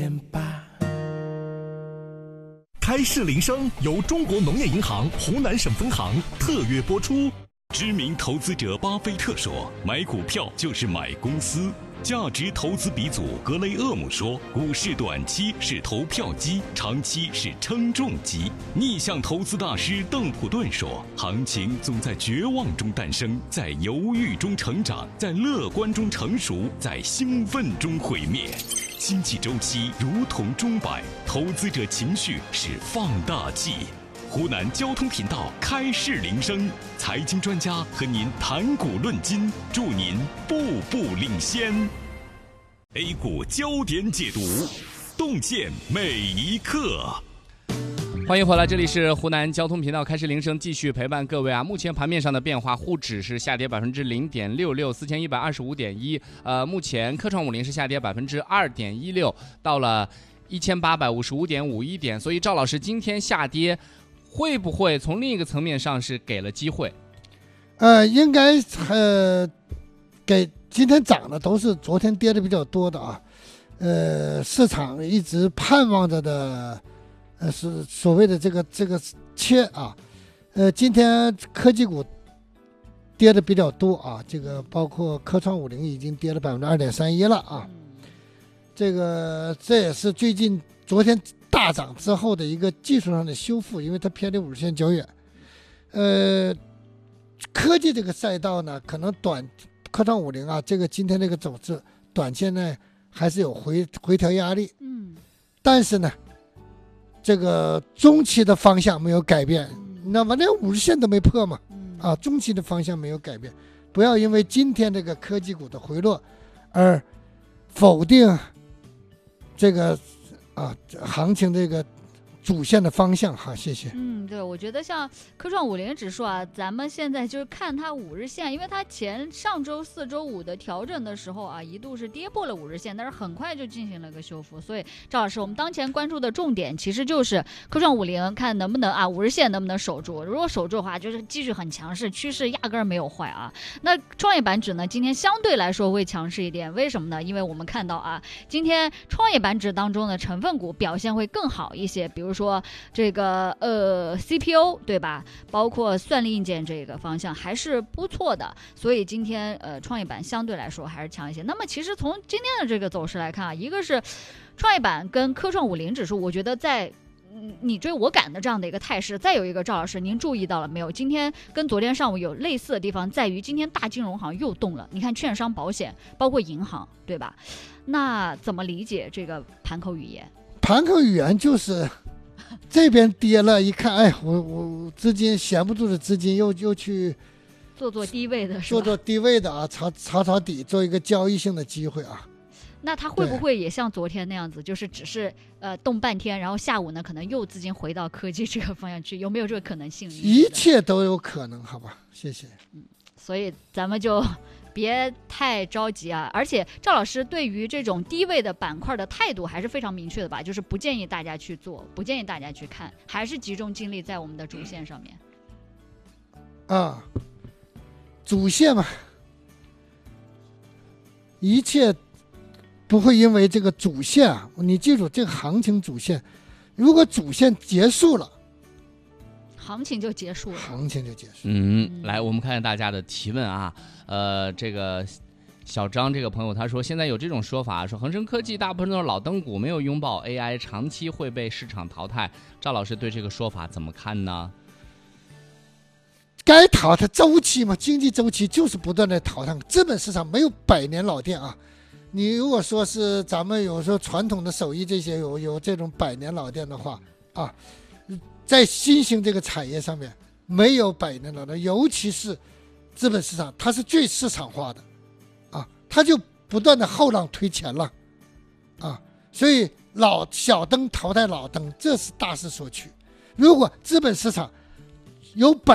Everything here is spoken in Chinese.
开市铃声由中国农业银行湖南省分行特约播出。知名投资者巴菲特说：“买股票就是买公司。”价值投资鼻祖格雷厄姆说：“股市短期是投票机，长期是称重机。”逆向投资大师邓普顿说：“行情总在绝望中诞生，在犹豫中成长，在乐观中成熟，在兴奋中毁灭。经济周期如同钟摆，投资者情绪是放大器。”湖南交通频道开市铃声，财经专家和您谈股论金，祝您步步领先。A 股焦点解读，洞见每一刻。 欢迎回来，这里是湖南交通频道开市铃声，继续陪伴各位啊。目前盘面上的变化，沪指是下跌0.66%，4125.1。目前科创50是下跌2.16%，到了1855.51点。所以赵老师今天下跌，会不会从另一个层面上是给了机会？ 应该给今天涨的都是昨天跌的比较多的啊。市场一直盼望着的是所谓的这个切啊。今天科技股跌的比较多啊，这个包括科创50已经跌了2.31%了啊。这也是最近昨天大涨之后的一个技术上的修复，因为它偏离50线较远。科技这个赛道呢，可能科创50啊，这个今天这个走势，短线呢还是有回调压力。但是呢，这个中期的方向没有改变，那么连50线都没破嘛，中期的方向没有改变。不要因为今天这个科技股的回落而否定这个行情这个主线的方向哈，谢谢。 对，我觉得像科创50指数啊，咱们现在就是看它5日线，因为它上周4周5的调整的时候啊，一度是跌破了5日线，但是很快就进行了个修复。所以赵老师，我们当前关注的重点其实就是科创50看能不能5日线能不能守住，如果守住的话，就是继续很强势，趋势压根没有坏啊。那创业板指呢，今天相对来说会强势一点，为什么呢？因为我们看到啊，今天创业板指当中的成分股表现会更好一些，比如说这个CPU 对吧，包括算力硬件这个方向还是不错的，所以今天创业板相对来说还是强一些。那么其实从今天的这个走势来看啊，一个是创业板跟科创50指数，我觉得在你追我赶的这样的一个态势。再有一个赵老师，您注意到了没有？今天跟昨天上午有类似的地方，在于今天大金融行又动了。你看券商、保险，包括银行，对吧？那怎么理解这个盘口语言？ 盘口语言就是这边跌了，一看，哎，我资金闲不住的资金又去做低位的是吧？ 做低位的啊，抄底，做一个交易性的机会啊。 那它会不会也像昨天那样子，就是只是动半天，然后下午呢可能又资金回到科技这个方向去，有没有这个可能性？ 一切都有可能，好吧，谢谢。 所以咱们就别太着急啊。而且赵老师对于这种低位的板块的态度还是非常明确的吧，就是不建议大家去做，不建议大家去看，还是集中精力在我们的主线上面。 主线嘛，一切不会因为这个主线啊，你记住这个行情主线，如果主线结束了， 行情就结束了。 来，我们看看大家的提问啊。这个小张这个朋友他说，现在有这种说法，说恒生科技大部分都是老灯股，没有拥抱 AI， 长期会被市场淘汰。赵老师对这个说法怎么看呢？ 该淘汰周期嘛，经济周期就是不断的淘汰，资本市场没有100年老店啊。你如果说是咱们有时候传统的手艺这些有这种100年老店的话啊，在新兴这个产业上面没有100年老店，尤其是资本市场，它是最市场化的啊，它就不断的后浪推前浪啊，所以小灯淘汰老灯，这是大势所趋。如果资本市场有